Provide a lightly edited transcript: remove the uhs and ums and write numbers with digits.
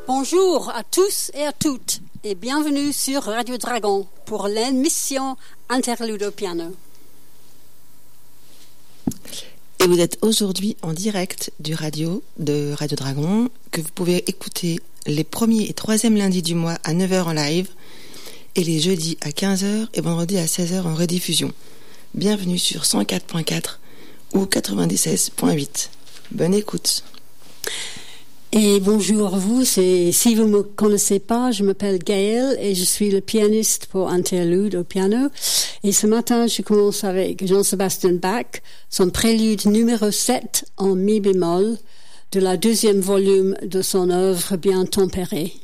Bonjour à tous et à toutes et bienvenue sur Radio Dragon pour l'émission Interlude au piano. Et vous êtes aujourd'hui en direct de Radio Dragon que vous pouvez écouter les premiers et troisièmes lundis du mois à 9h en live et les jeudis à 15h et vendredis à 16h en rediffusion. Bienvenue sur 104.4 ou 96.8. Bonne écoute. Et bonjour à vous, si vous ne me connaissez pas, je m'appelle Gaëlle et je suis le pianiste pour Interlude au piano. Et ce matin, je commence avec Jean-Sébastien Bach, son prélude numéro 7 en mi bémol de la deuxième volume de son œuvre Bien tempérée.